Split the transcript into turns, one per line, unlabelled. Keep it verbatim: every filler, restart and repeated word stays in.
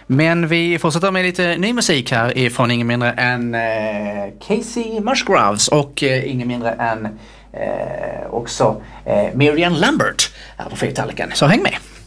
Men vi fortsätter med lite ny musik här ifrån ingen mindre än eh, Casey Musgraves och eh, ingen mindre än eh, också eh, Miriam Lambert här på Fyrtallriken. Så häng med!